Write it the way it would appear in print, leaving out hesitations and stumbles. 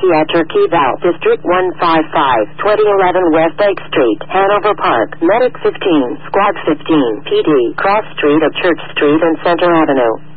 Psychiatric Eval, District 155, 2011 West Lake Street, Hanover Park, Medic 15, Squad 15, PD, Cross Street of Church Street and Center Avenue.